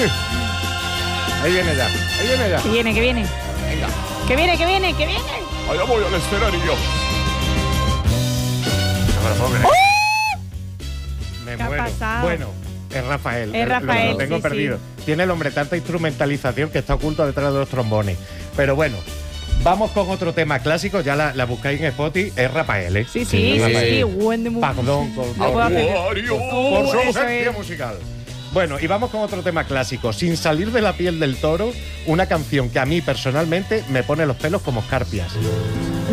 Ahí viene ya, ahí viene ya. Que viene, que viene. Venga. Que viene, que viene, que viene. Allá voy al escenario. No me lo puedo creer. Me ¿Qué ha muero. pasado? Bueno, es Rafael. Es Rafael, Lo tengo sí, perdido. Tiene el hombre tanta instrumentalización que está oculto detrás de los trombones. Pero bueno, vamos con otro tema clásico. Ya la buscáis en Spotify. Es Rafael, ¿eh? Sí, sí, sí. Perdón, No puedo hacer- por su Eso ausencia es. musical. Bueno, y vamos con otro tema clásico. Sin salir de la piel del toro, una canción que a mí personalmente me pone los pelos como escarpias.